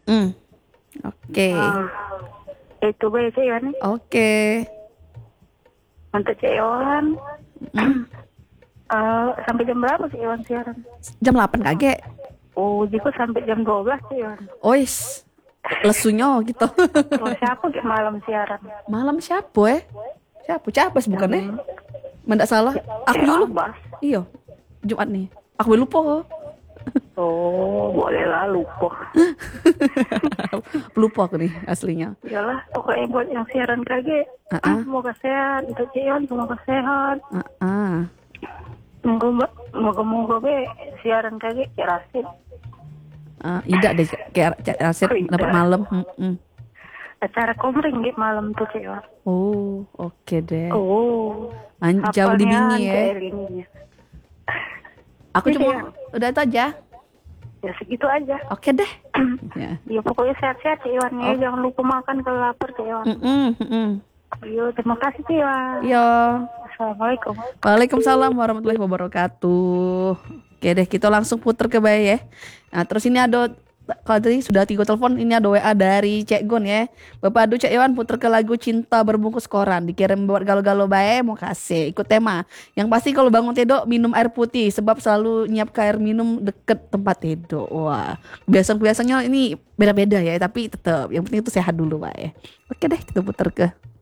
Hmm, oke. Ah, itu be Cik Iwan nih. Oke. Untuk Cik Iwan, Hmm, sampai jam berapa Cik Iwan siaran? jam 8 kage. Oh, jika sampai jam 12 Cik Iwan. Ois, lesunya gitu. Oh, siapa ke malam siaran? Malam siapa Siapa? Cabas bukan Hmm, Mendak salah. Aku juga lupa. Abbas. Iya, Jumat nih. Aku lupa kok. Oh, boleh lah lupa. Lupa aku nih aslinya. Iyalah, pokoknya buat yang siaran kage, Ah, ah, semoga sehat. Untuk Cik Iwan, semoga sehat. ah, ah. Moga-moga be siaran kage Cik Rasid. Ida deh kayak Cak Aset Oh, dapat iya. malam. Acara komring gitu malam tuh Cik Iwan. Oh, oke deh. Oh, Jauh di hafalnya bingi Ante ya. Elininya. Aku Iya, cuma Cik. udah itu aja. Ya segitu aja. Oke deh. Ya. Ya pokoknya sehat-sehat Cik Iwan ya. Oh, Jangan lupa makan kalau lapar Cik Iwan. mm-mm, mm-mm. Yo, terima kasih Cik Iwan. Yo. Assalamualaikum. Waalaikumsalam warahmatullahi wabarakatuh. Oke deh, kita langsung puter ke Bay ya. Nah, terus ini ada kalau tadi sudah 3 telepon, ini ada WA dari Cek Gon ya. Bapak Adu Cek Iwan puter ke lagu Cinta Berbungkus Koran. Dikirim buat galau-galau Bay, mau kasih. Ikut tema. Yang pasti kalau bangun tidur minum air putih sebab selalu nyiap ke air minum deket tempat tidur. Wah, biasanya ini beda-beda ya, tapi tetap yang penting itu sehat dulu Bay. Oke deh, kita puter ke